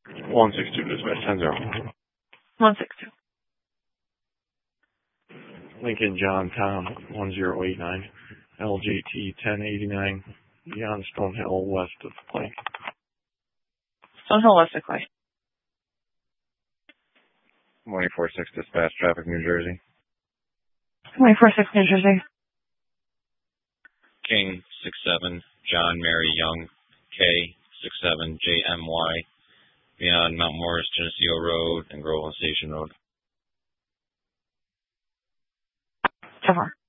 162 dispatch 10-0. 162. Lincoln John Tom 1089. LJT 1089. Beyond Stonehill west of Clay. Stonehill west of Clay. 246 dispatch traffic New Jersey. 246 New Jersey. King 67 John Mary Young K 67 JMY beyond Mount Morris Geneseo Road and Groveland Station Road. 10-4.